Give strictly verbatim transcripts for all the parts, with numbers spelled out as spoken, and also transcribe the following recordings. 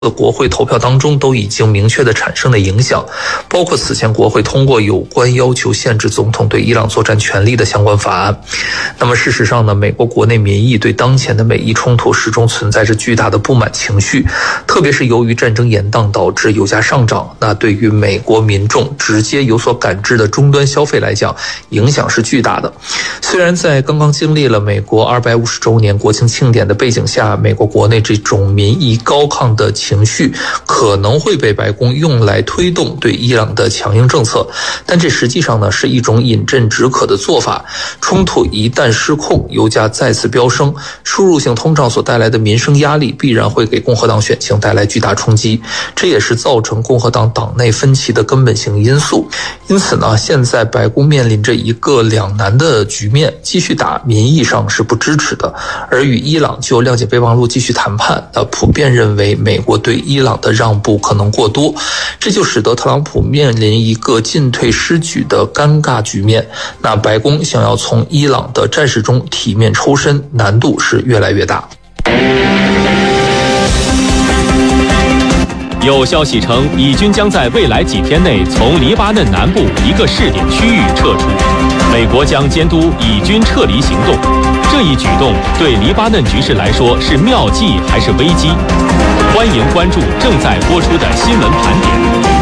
国会投票当中都已经明确的产生了影响，包括此前国会通过有关要求限制总统对伊朗作战权利的相关法案。那么事实上呢，美国国内民意对当前的美伊冲突始终存在着巨大的不满情绪，特别是由于战争延宕导致油价上涨，那对于美国民众直接有所感知的终端消费来讲，影响是巨大的。虽然在刚刚经历了美国二百五十周年国庆庆典的背景下，美国国内这种民意高亢的情绪可能会被白宫用来推动对伊朗的强硬政策，但这实际上呢是一种饮鸩止渴的做法。冲突一旦失控，油价再次飙升，输入性通胀所带来的民生压力必然会给共和党选情带来巨大冲击，这也是造成共和党党内分歧的根本性因素。因此呢，现在白宫面临着一个两难的局面，继续打民意上是不支持的，而与伊朗就谅解备忘录继续谈判，那普遍认为美国对伊朗的让步可能过多，这就使得特朗普面临一个进退失据的尴尬局面。那白宫想要从伊朗的战事中体面抽身，难度是越来越大。 有消息称，以军将在未来几天内从黎巴嫩南部一个试点区域撤出，美国将监督以军撤离行动。这一举动对黎巴嫩局势来说是妙计还是危机？欢迎关注正在播出的新闻盘点。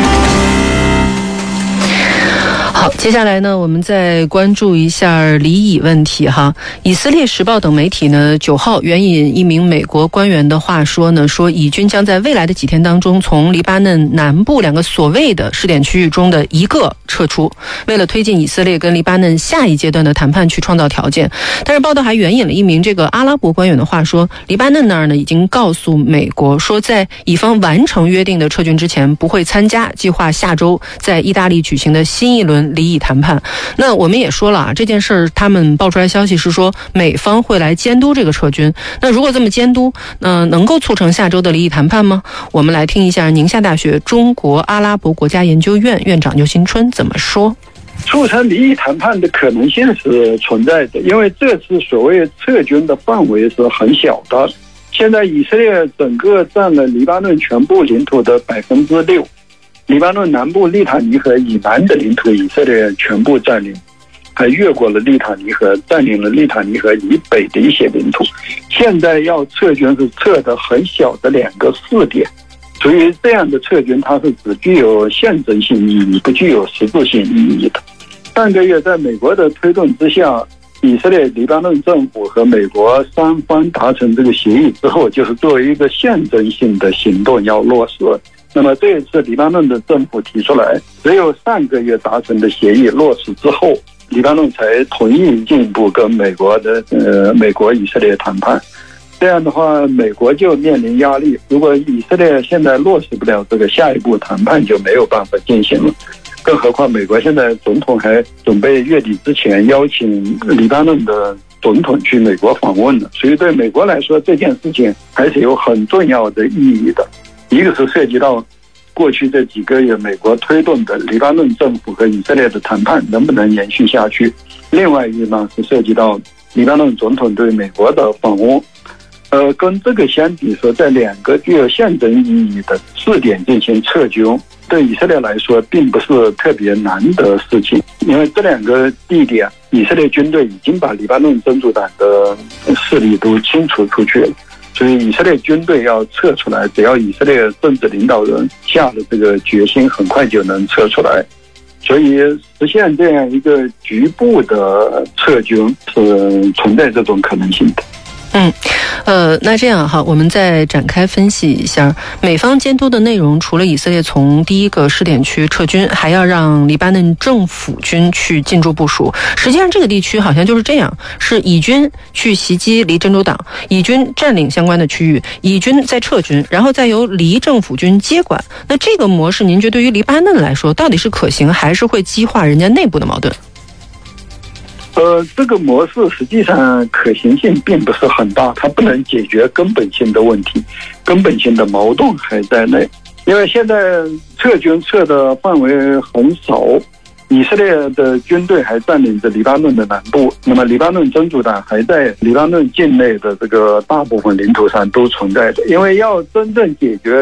好，接下来呢，我们再关注一下黎以问题哈。以色列时报等媒体呢，九号援引一名美国官员的话说呢，说以军将在未来的几天当中，从黎巴嫩南部两个所谓的试点区域中的一个撤出，为了推进以色列跟黎巴嫩下一阶段的谈判去创造条件。但是报道还援引了一名这个阿拉伯官员的话说，黎巴嫩那儿呢已经告诉美国说，在以方完成约定的撤军之前，不会参加计划下周在意大利举行的新一轮黎以谈判。那我们也说了啊，这件事儿他们爆出来消息是说美方会来监督这个撤军。那如果这么监督，呃，能够促成下周的黎以谈判吗？我们来听一下宁夏大学中国阿拉伯国家研究院院长牛新春怎么说。 促成黎以谈判的可能性是存在的，因为这次所谓撤军的范围是很小的。现在以色列整个占了黎巴嫩全部领土的百分之六。黎巴嫩南部利塔尼河以南的领土，以色列全部占领，还越过了利塔尼河，占领了利塔尼河以北的一些领土。现在要撤军是撤的很小的两个试点，所以这样的撤军它是只具有象征性意义，不具有实质性意义的。上个月在美国的推动之下，以色列、黎巴嫩政府和美国三方达成这个协议之后，就是作为一个象征性的行动要落实。那么这一次黎巴嫩的政府提出来，只有上个月达成的协议落实之后，黎巴嫩才同意进一步跟美国的呃美国以色列谈判。这样的话，美国就面临压力，如果以色列现在落实不了这个，下一步谈判就没有办法进行了。更何况美国现在总统还准备月底之前邀请黎巴嫩的总统去美国访问了，所以对美国来说，这件事情还是有很重要的意义的。一个是涉及到过去这几个月美国推动的黎巴嫩政府和以色列的谈判能不能延续下去，另外一个呢是涉及到黎巴嫩总统对美国的访问。呃，跟这个相比说，在两个具有象征意义的试点进行撤军，对以色列来说并不是特别难的事情，因为这两个地点，以色列军队已经把黎巴嫩真主党的势力都清除出去了。所以以色列军队要撤出来，只要以色列政治领导人下了这个决心，很快就能撤出来。所以实现这样一个局部的撤军是存在这种可能性的。 嗯，呃，那这样哈，我们再展开分析一下美方监督的内容。除了以色列从第一个试点区撤军，还要让黎巴嫩政府军去进驻部署。实际上，这个地区好像就是这样：是以军去袭击黎真主党，以军占领相关的区域，以军再撤军，然后再由黎政府军接管。那这个模式，您觉得对于黎巴嫩来说，到底是可行，还是会激化人家内部的矛盾？ 呃，这个模式实际上可行性并不是很大，它不能解决根本性的问题，根本性的矛盾还在内。因为现在撤军撤的范围很少， 以色列的军队还占领着黎巴嫩的南部，那么黎巴嫩真主党还在黎巴嫩境内的这个大部分领土上都存在着。因为要真正解决